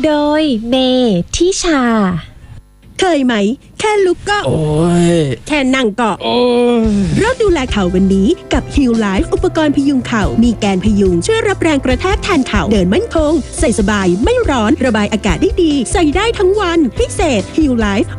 โดยเมทิชาเคยไหมแค่ลุกก็โอ้ยแค่นั่งก็โอ้ยเริ่มดูแลเข่าวันนี้กับ Heal Life อุปกรณ์พยุงเข่ามีแกนพยุงช่วยรับแรงกระแทกแทนเข่าเดินมั่นคงใส่สบายไม่ร้อนระบายอากาศได้ดีใส่ได้ทั้งวันพิเศษ Heal Life